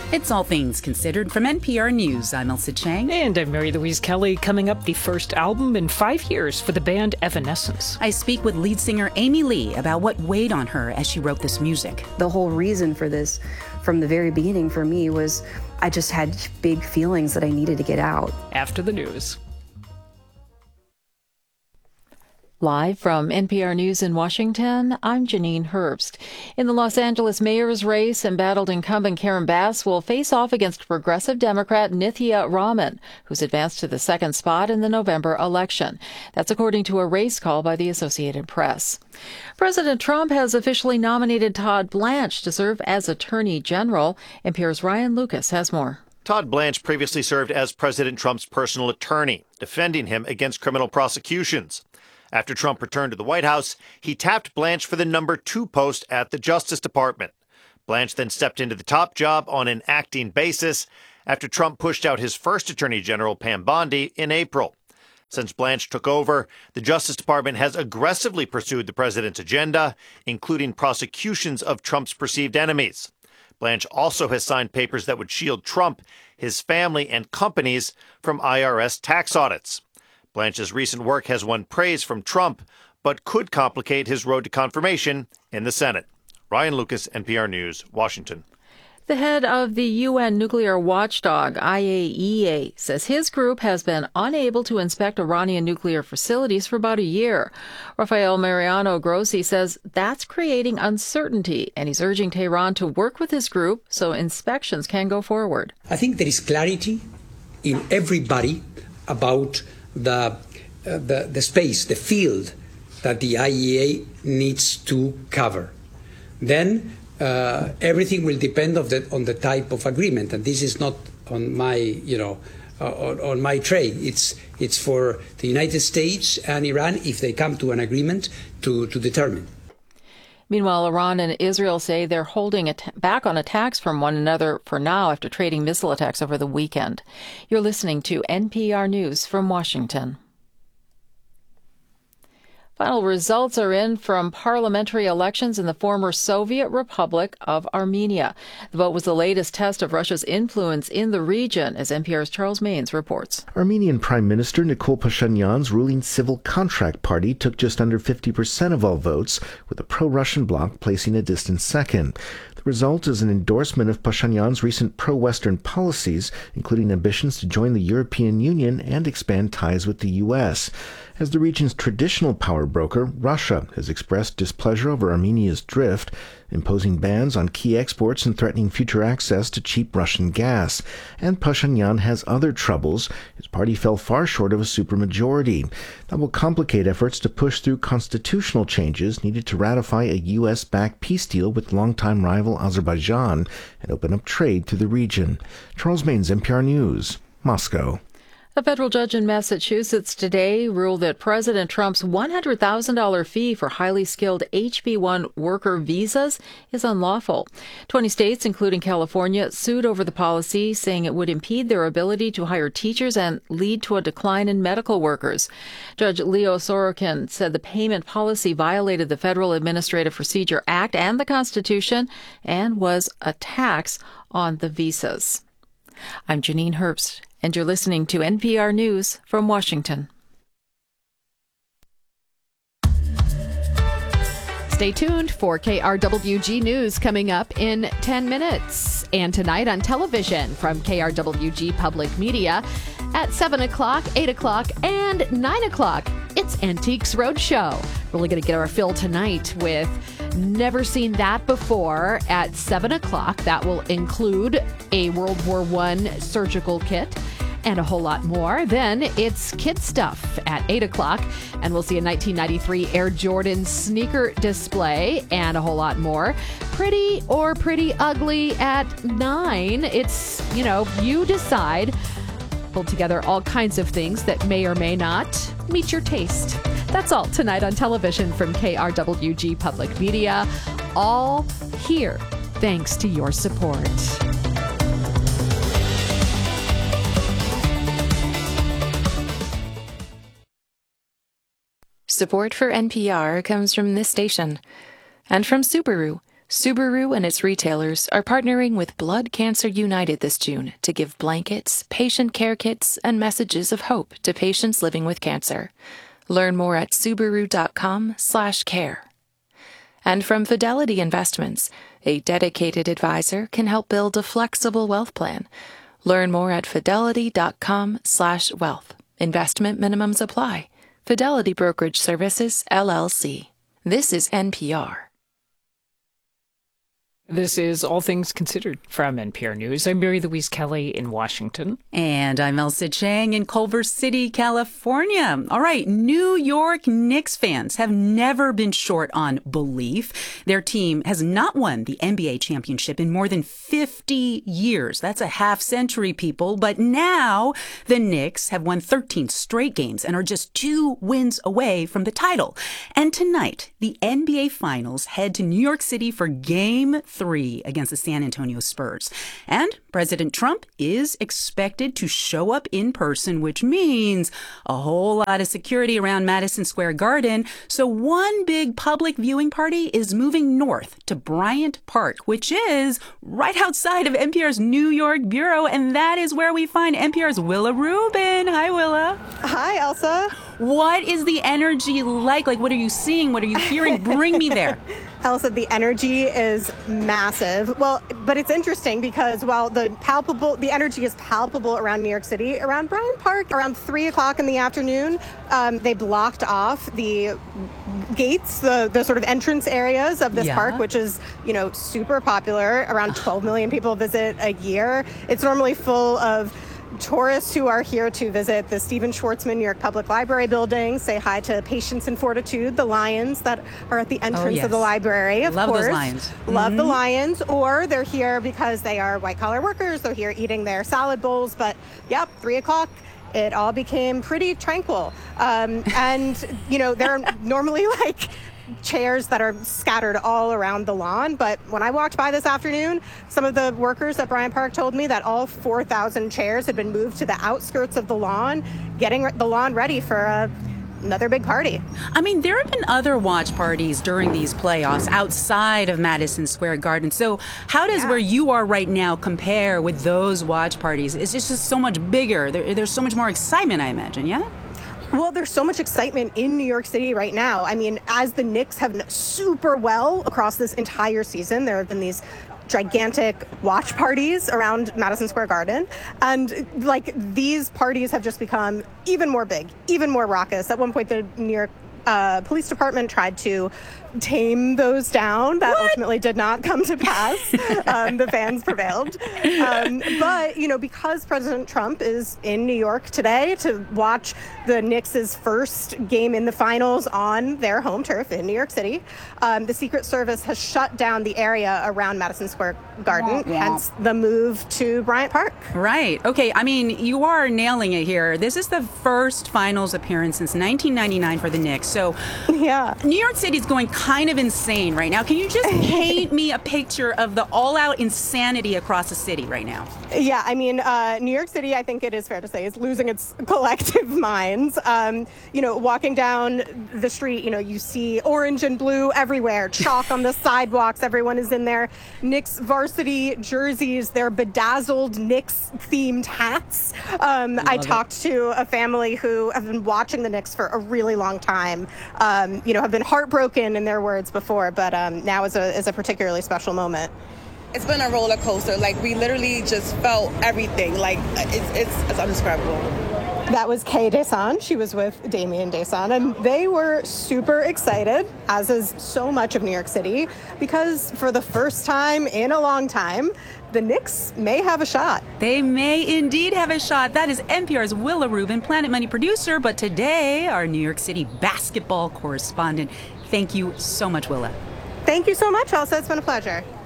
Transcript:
It's All Things Considered from NPR News. I'm Elsa Chang. And I'm Mary Louise Kelly. Coming up, the first album in 5 years for the band Evanescence. I speak with lead singer Amy Lee about what weighed on her as she wrote this music. The whole reason for this from the very beginning for me was I just had big feelings that I needed to get out. After the news. Live from NPR News in Washington, I'm Janine Herbst. In the Los Angeles mayor's race, embattled incumbent Karen Bass will face off against progressive Democrat Nithya Raman, who's advanced to the second spot in the November election. That's according to a race call by the Associated Press. President Trump has officially nominated Todd Blanche to serve as Attorney General. NPR's Ryan Lucas has more. Todd Blanche previously served as President Trump's personal attorney, defending him against criminal prosecutions. After Trump returned to the White House, he tapped Blanche for the number 2 post at the Justice Department. Blanche then stepped into the top job on an acting basis after Trump pushed out his first Attorney General, Pam Bondi, in April. Since Blanche took over, the Justice Department has aggressively pursued the president's agenda, including prosecutions of Trump's perceived enemies. Blanche also has signed papers that would shield Trump, his family, and companies from IRS tax audits. Blanche's recent work has won praise from Trump, but could complicate his road to confirmation in the Senate. Ryan Lucas, NPR News, Washington. The head of the UN nuclear watchdog, IAEA, says his group has been unable to inspect Iranian nuclear facilities for about a year. Rafael Mariano Grossi says that's creating uncertainty, and he's urging Tehran to work with his group so inspections can go forward. I think there is clarity in everybody about the space, the field that the IAEA needs to cover. Then everything will depend on the type of agreement, and this is not on my on my tray. It's for the United States and Iran, if they come to an agreement, to determine. Meanwhile, Iran and Israel say they're holding back on attacks from one another for now after trading missile attacks over the weekend. You're listening to NPR News from Washington. Final results are in from parliamentary elections in the former Soviet Republic of Armenia. The vote was the latest test of Russia's influence in the region, as NPR's Charles Maynes reports. Armenian Prime Minister Nikol Pashinyan's ruling Civil Contract Party took just under 50% of all votes, with the pro-Russian bloc placing a distant second. The result is an endorsement of Pashinyan's recent pro-Western policies, including ambitions to join the European Union and expand ties with the U.S. As the region's traditional power broker, Russia has expressed displeasure over Armenia's drift, imposing bans on key exports and threatening future access to cheap Russian gas. And Pashinyan has other troubles. His party fell far short of a supermajority. That will complicate efforts to push through constitutional changes needed to ratify a U.S.-backed peace deal with longtime rival Azerbaijan and open up trade to the region. Charles Maynes, NPR News, Moscow. A federal judge in Massachusetts today ruled that President Trump's $100,000 fee for highly skilled HB-1 worker visas is unlawful. 20 states, including California, sued over the policy, saying it would impede their ability to hire teachers and lead to a decline in medical workers. Judge Leo Sorokin said the payment policy violated the Federal Administrative Procedure Act and the Constitution and was a tax on the visas. I'm Janine Herbst, and you're listening to NPR News from Washington. Stay tuned for KRWG News coming up in 10 minutes. And tonight on television from KRWG Public Media at 7 o'clock, 8 o'clock, and 9 o'clock. It's Antiques Roadshow. Really going to get our fill tonight with Never Seen That Before at 7 o'clock. That will include a World War I surgical kit and a whole lot more. Then it's kid stuff at 8 o'clock, and we'll see a 1993 Air Jordan sneaker display and a whole lot more. Pretty or Pretty Ugly at 9. It's, you decide. Pulled together all kinds of things that may or may not meet your taste. That's all tonight on television from KRWG Public Media. All here thanks to your support. Support for NPR comes from this station and from Subaru, Subaru and its retailers are partnering with Blood Cancer United this June to give blankets, patient care kits, and messages of hope to patients living with cancer. Learn more at Subaru.com/care. And from Fidelity Investments, a dedicated advisor can help build a flexible wealth plan. Learn more at Fidelity.com/wealth. Investment minimums apply. Fidelity Brokerage Services, LLC. This is NPR. This is All Things Considered from NPR News. I'm Mary Louise Kelly in Washington. And I'm Elsa Chang in Culver City, California. All right, New York Knicks fans have never been short on belief. Their team has not won the NBA championship in more than 50 years. That's a half century, people. But now the Knicks have won 13 straight games and are just 2 wins away from the title. And tonight, the NBA Finals head to New York City for Game 3 against the San Antonio Spurs. And President Trump is expected to show up in person, which means a whole lot of security around Madison Square Garden. So one big public viewing party is moving north to Bryant Park, which is right outside of NPR's New York bureau. And that is where we find NPR's Willa Rubin. Hi, Willa. Hi, Elsa. What is the energy like? Like, what are you seeing? What are you hearing? Bring me there. Elsa, the energy is massive. Well, but it's interesting because while the energy is palpable around New York City, around Bryant Park, around 3 o'clock in the afternoon, they blocked off the gates, the sort of entrance areas of this park, which is, super popular. Around 12 million people visit a year. It's normally full of tourists who are here to visit the Stephen Schwarzman New York Public Library building, say hi to Patience and Fortitude, the lions that are at the entrance of the library, of Love course. Those lions. Love the lions. Or they're here because they are white-collar workers. They're here eating their salad bowls. But, 3 o'clock, it all became pretty tranquil. And, there are normally, chairs that are scattered all around the lawn. But when I walked by this afternoon, some of the workers at Bryant Park told me that all 4,000 chairs had been moved to the outskirts of the lawn, getting the lawn ready for another big party. I mean, there have been other watch parties during these playoffs outside of Madison Square Garden. So how does where you are right now compare with those watch parties? It's just so much bigger. There's so much more excitement, I imagine, yeah? Well, there's so much excitement in New York City right now. I mean, as the Knicks have done super well across this entire season, there have been these gigantic watch parties around Madison Square Garden. And these parties have just become even more big, even more raucous. At one point, the New York police department tried to tame those down. That ultimately did not come to pass. The fans prevailed. But, because President Trump is in New York today to watch the Knicks' first game in the finals on their home turf in New York City, the Secret Service has shut down the area around Madison Square Garden, hence the move to Bryant Park. Right. Okay. I mean, you are nailing it here. This is the first finals appearance since 1999 for the Knicks. So, New York City is going kind of insane right now. Can you just paint me a picture of the all-out insanity across the city right now? Yeah, I mean, New York City, I think it is fair to say, is losing its collective minds. Walking down the street, you see orange and blue everywhere, chalk on the sidewalks, everyone is in their Knicks varsity jerseys, their bedazzled Knicks-themed hats. I talked to a family who have been watching the Knicks for a really long time, have been heartbroken in their words before, but now is a particularly special moment. It's been a roller coaster. We literally just felt everything. It's undescribable. That was Kay Desan. She was with Damien Desan, and they were super excited, as is so much of New York City, because for the first time in a long time, the Knicks may have a shot. They may indeed have a shot. That is NPR's Willa Rubin, Planet Money producer, but today, our New York City basketball correspondent. Thank you so much, Willa. Thank you so much, Elsa. It's been a pleasure.